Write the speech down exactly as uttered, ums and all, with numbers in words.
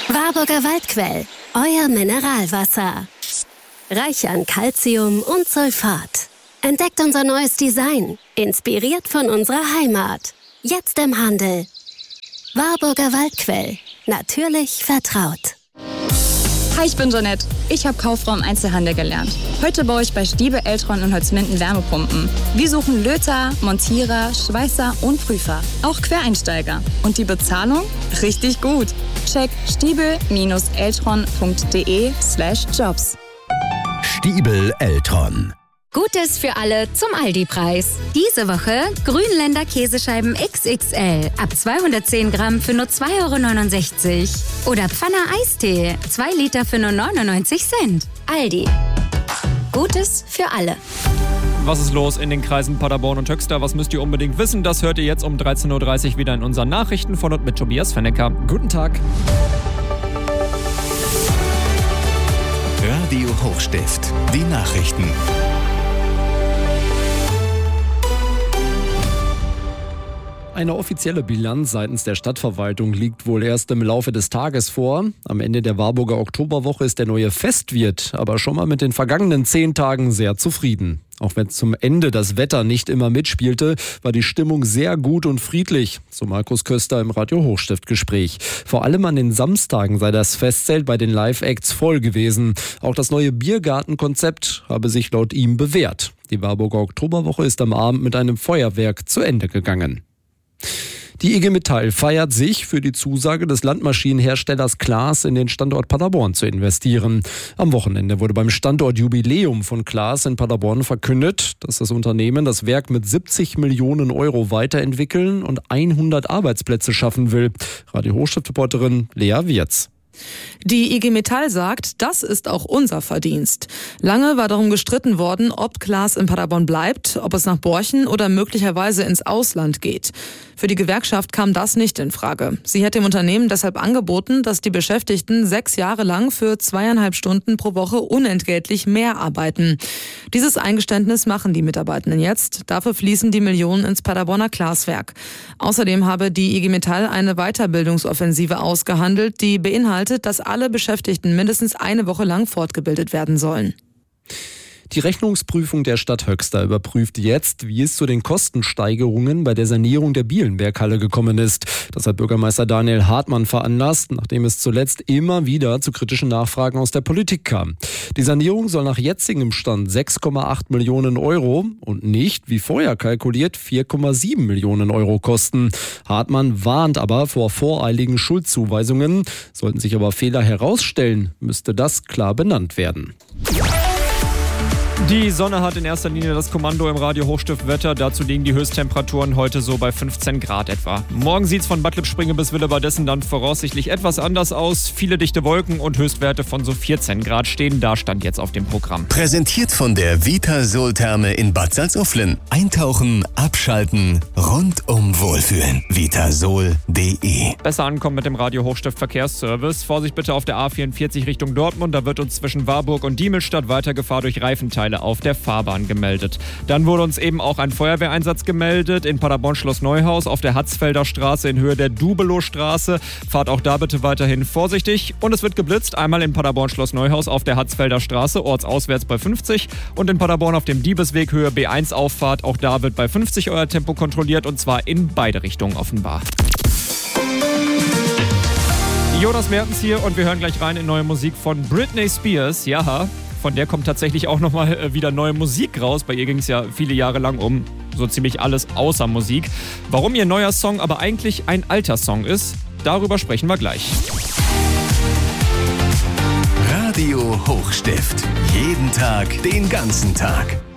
Warburger Waldquell, euer Mineralwasser. Reich an Calcium und Sulfat. Entdeckt unser neues Design, inspiriert von unserer Heimat. Jetzt im Handel. Warburger Waldquell, natürlich vertraut. Hi, ich bin Jeanette. Ich habe Kauffrau im Einzelhandel gelernt. Heute baue ich bei Stiebel, Eltron und Holzminden Wärmepumpen. Wir suchen Löter, Montierer, Schweißer und Prüfer. Auch Quereinsteiger. Und die Bezahlung? Richtig gut. Check stiebel-eltron.de slash jobs. Stiebel Eltron. Gutes für alle zum Aldi-Preis. Diese Woche Grünländer Käsescheiben X X L ab zweihundertzehn Gramm für nur zwei Euro neunundsechzig. Oder Pfanner Eistee, zwei Liter für nur neunundneunzig Cent. Aldi. Gutes für alle. Was ist los in den Kreisen Paderborn und Höxter? Was müsst ihr unbedingt wissen? Das hört ihr jetzt um dreizehn Uhr dreißig wieder in unseren Nachrichten von und mit Tobias Fennecker. Guten Tag. Radio Hochstift. Die Nachrichten. Eine offizielle Bilanz seitens der Stadtverwaltung liegt wohl erst im Laufe des Tages vor. Am Ende der Warburger Oktoberwoche ist der neue Festwirt aber schon mal mit den vergangenen zehn Tagen sehr zufrieden. Auch wenn zum Ende das Wetter nicht immer mitspielte, war die Stimmung sehr gut und friedlich, so Markus Köster im Radio Hochstift-Gespräch. Vor allem an den Samstagen sei das Festzelt bei den Live-Acts voll gewesen. Auch das neue Biergartenkonzept habe sich laut ihm bewährt. Die Warburger Oktoberwoche ist am Abend mit einem Feuerwerk zu Ende gegangen. Die I G Metall feiert sich für die Zusage des Landmaschinenherstellers Claas in den Standort Paderborn zu investieren. Am Wochenende wurde beim Standortjubiläum von Claas in Paderborn verkündet, dass das Unternehmen das Werk mit siebzig Millionen Euro weiterentwickeln und hundert Arbeitsplätze schaffen will. Radio Hochstift-Reporterin Lea Wirz. Die I G Metall sagt, das ist auch unser Verdienst. Lange war darum gestritten worden, ob Claas in Paderborn bleibt, ob es nach Borchen oder möglicherweise ins Ausland geht. Für die Gewerkschaft kam das nicht in Frage. Sie hat dem Unternehmen deshalb angeboten, dass die Beschäftigten sechs Jahre lang für zweieinhalb Stunden pro Woche unentgeltlich mehr arbeiten. Dieses Eingeständnis machen die Mitarbeitenden jetzt. Dafür fließen die Millionen ins Paderborner Glaswerk. Außerdem habe die I G Metall eine Weiterbildungsoffensive ausgehandelt, die beinhaltet, dass alle Beschäftigten mindestens eine Woche lang fortgebildet werden sollen. Die Rechnungsprüfung der Stadt Höxter überprüft jetzt, wie es zu den Kostensteigerungen bei der Sanierung der Bielenberghalle gekommen ist. Das hat Bürgermeister Daniel Hartmann veranlasst, nachdem es zuletzt immer wieder zu kritischen Nachfragen aus der Politik kam. Die Sanierung soll nach jetzigem Stand sechs Komma acht Millionen Euro und nicht, wie vorher kalkuliert, vier Komma sieben Millionen Euro kosten. Hartmann warnt aber vor voreiligen Schuldzuweisungen. Sollten sich aber Fehler herausstellen, müsste das klar benannt werden. Die Sonne hat in erster Linie das Kommando im Radio Hochstift-Wetter. Dazu liegen die Höchsttemperaturen heute so bei fünfzehn Grad etwa. Morgen sieht es von Bad Lippspringe bis Willebadessen dann voraussichtlich etwas anders aus. Viele dichte Wolken und Höchstwerte von so vierzehn Grad stehen da, stand jetzt auf dem Programm. Präsentiert von der Vitasol-Therme in Bad Salzuflen. Eintauchen, abschalten, rundum wohlfühlen. vitasol punkt de. Besser ankommen mit dem Radio Hochstift-Verkehrsservice. Vorsicht bitte auf der A vierundvierzig Richtung Dortmund. Da wird uns zwischen Warburg und Diemelstadt Weitergefahr durch Reifenteile auf der Fahrbahn gemeldet. Dann wurde uns eben auch ein Feuerwehreinsatz gemeldet in Paderborn-Schloss Neuhaus auf der Hatzfelder Straße in Höhe der Dubelow-Straße. Fahrt auch da bitte weiterhin vorsichtig. Und es wird geblitzt, einmal in Paderborn-Schloss Neuhaus auf der Hatzfelder Straße, ortsauswärts bei fünfzig und in Paderborn auf dem Diebesweg Höhe B eins Auffahrt. Auch da wird bei fünfzig euer Tempo kontrolliert und zwar in beide Richtungen offenbar. Jonas Mertens hier und wir hören gleich rein in neue Musik von Britney Spears. Ja, von der kommt tatsächlich auch nochmal wieder neue Musik raus. Bei ihr ging es ja viele Jahre lang um so ziemlich alles außer Musik. Warum ihr neuer Song aber eigentlich ein alter Song ist, darüber sprechen wir gleich. Radio Hochstift. Jeden Tag, den ganzen Tag.